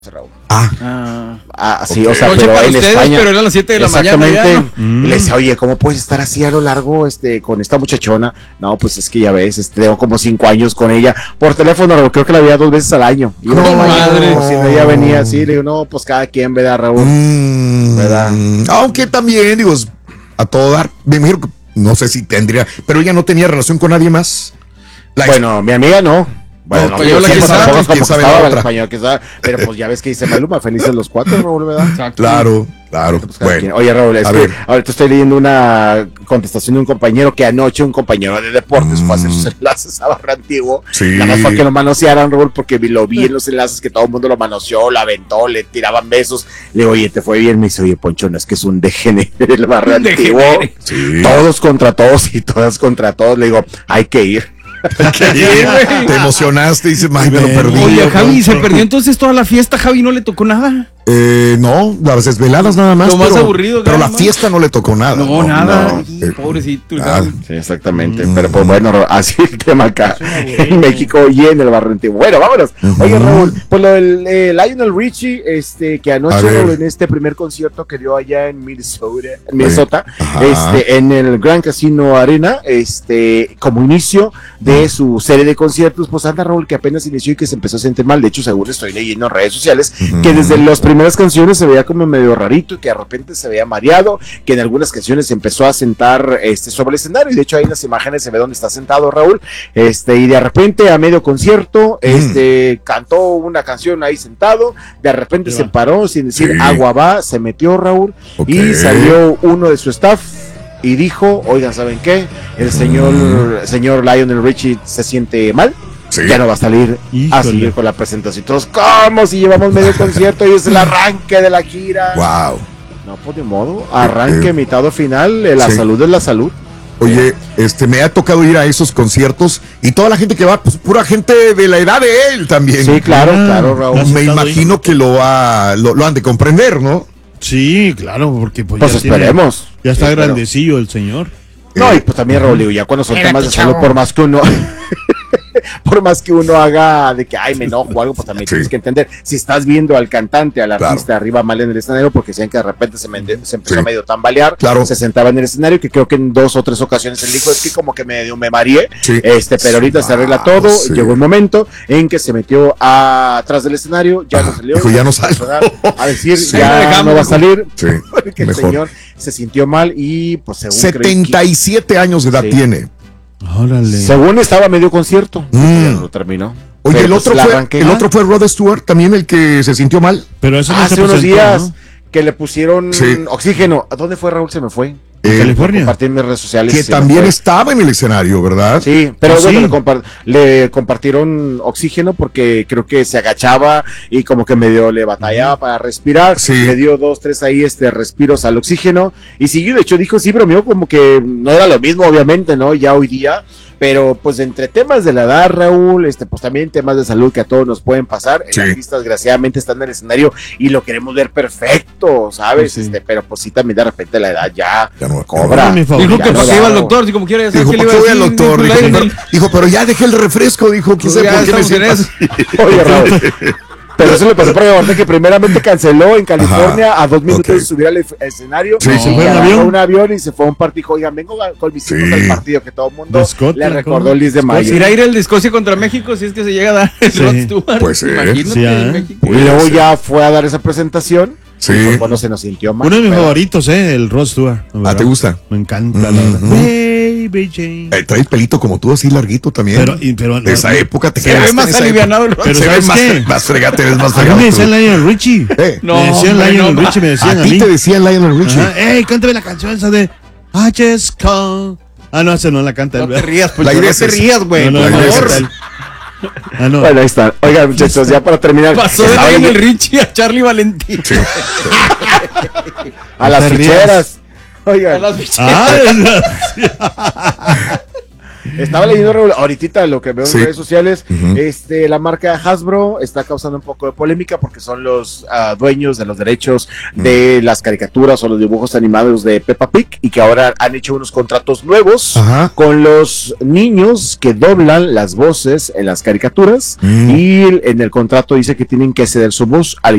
Raúl. Sí, okay. O sea, Noche pero para en ustedes, España. pero eran las 7 de la mañana. Exactamente. Y le decía, oye, ¿cómo puedes estar así a lo largo con esta muchachona? No, pues es que ya ves, tengo como 5 años con ella. Por teléfono, Raúl, creo que la veía 2 veces al año. Y no, madre. Si ella venía así, le digo, no, pues cada quien, ¿verdad, Raúl? ¿Verdad? Aunque también, digo, a todo dar, me imagino que, no sé si tendría, pero ella no tenía relación con nadie más. Bueno, mi amiga no. Bueno, española que sabe, quién sabe la otra. Español que sabe, pero pues ya ves que dice Maluma, felices los 4, Raúl, ¿verdad? Exacto. Claro. Pues bueno. Oye, Raúl, ahorita estoy leyendo una contestación de un compañero que anoche un compañero de deportes fue a hacer sus enlaces a Barra Antiguo. Sí. Nada más para que lo manosearan, Raúl, porque lo vi en los enlaces que todo el mundo lo manoseó, lo aventó, le tiraban besos. Le digo, oye, ¿te fue bien? Me dice, oye, Poncho, no es que es un degenere el Barra Antiguo. Sí. Todos contra todos y todas contra todos. Le digo, hay que ir. Te emocionaste y dices, me lo perdí. Oye, Javi, ¿se perdió entonces toda la fiesta? ¿Javi no le tocó nada? No, las desveladas nada más. Lo más aburrido. Pero la fiesta no le tocó nada. No, nada. Pobrecito. Sí, exactamente. Pero pues bueno, así el tema acá en México y en el Barrio Antiguo. Bueno, vámonos. Oye, Raúl, pues lo del Lionel Richie, que anoche, Raúl, en este primer concierto que dio allá en Minnesota, en el Grand Casino Arena, como inicio de su serie de conciertos, pues anda, Raúl, que apenas inició y que se empezó a sentir mal. De hecho, según estoy leyendo en redes sociales, que desde las primeras canciones se veía como medio rarito y que de repente se veía mareado, que en algunas canciones se empezó a sentar sobre el escenario, y de hecho ahí en las imágenes se ve dónde está sentado Raúl, y de repente a medio concierto, cantó una canción ahí sentado, de repente se paró sin decir agua va, se metió Raúl, y salió uno de su staff y dijo, oigan, ¿saben qué? El señor Lionel Richie se siente mal. Sí. Ya no va a salir a seguir con la presentación. Todos, ¿cómo? Si llevamos medio concierto y es el arranque de la gira. Wow. No, pues de modo, arranque, mitad o final, la salud es la salud. Oye, me ha tocado ir a esos conciertos y toda la gente que va, pues pura gente de la edad de él también. Sí, claro, Raúl. Me imagino que lo han de comprender, ¿no? Sí, claro, porque pues ya esperemos. Ya está grandecillo el señor. No, y pues también, Raúl, ya cuando son temas de salud, por más que uno haga de que ay me enojo o algo, pues también tienes que entender, si estás viendo al cantante, al artista arriba mal en el escenario, porque decían que de repente se empezó a medio tambalear, se sentaba en el escenario, que creo que en 2 o 3 ocasiones él dijo, es que como que medio me mareé, pero ahorita se arregla todo, llegó un momento en que se metió atrás del escenario, ya no salió, dijo, ya no sale, a decir, ya no va a salir, porque el señor se sintió mal y pues según 77 años de edad tiene. Órale. Según estaba a medio concierto, ya no lo terminó. Oye, el otro fue Rod Stewart, también el que se sintió mal. Pero eso no hace unos días que le pusieron oxígeno. ¿A dónde fue, Raúl? Se me fue. En California. Compartí en mis redes sociales. Que también estaba en el escenario, ¿verdad? Sí, pero le compartieron oxígeno porque creo que se agachaba y como que medio le batallaba para respirar. Le dio 2, 3 ahí respiros al oxígeno y siguió. De hecho, dijo, sí, bromeó como que no era lo mismo, obviamente, ¿no? Ya hoy día. Pero pues entre temas de la edad, Raúl, pues también temas de salud que a todos nos pueden pasar. El artista desgraciadamente está en el escenario y lo queremos ver perfecto, ¿sabes? Pero pues sí, también de repente la edad ya no cobra. Dijo que para qué iba al doctor, si como quiere. Dijo, ¿para qué voy al doctor? Dijo, pero ya dejé el refresco, dijo, quise por qué me sientas. Oye, Raúl. Pero eso le pasó por Guadalajara, que primeramente canceló en California a 2 minutos de subir al escenario. Se fue en un avión y se fue a un partido. Oigan, vengo con mis hijos al partido que todo el mundo le recordó el 10 de mayo. Irá a ir el de Escocia contra México si es que se llega a dar el Rod Stewart. Pues imagínate en México. Y luego ya fue a dar esa presentación. Sí. Pues, bueno, se nos sintió mal. Uno de mis favoritos, el Rod Stewart. ¿Te gusta? Me encanta, la verdad. Baby Jane. Trae pelito como tú, así larguito también. Pero de esa época te se ve más alivianado el Rod. Pero se ve más fregate, eres más fregado. A mí me decían Lionel Richie. No, me decían Lionel Richie, me decían a ti te decían Lionel Richie. Ey, cántame la canción esa de I just call. No, esa no la canta él. No te rías, pues no te rías, güey. No, Bueno, ahí está. Oigan, muchachos, ya para terminar. Pasó de Lionel Richie a Charlie Valentín. Sí. A las ficheras. Oigan. A las ficheras. Estaba leyendo ahorita lo que veo en Sí. redes sociales. Ujú. La marca Hasbro está causando un poco de polémica porque son los dueños de los derechos de las caricaturas o los dibujos animados de Peppa Pig y que ahora han hecho unos contratos nuevos Ajá. con los niños que doblan las voces en las caricaturas y en el contrato dice que tienen que ceder su voz al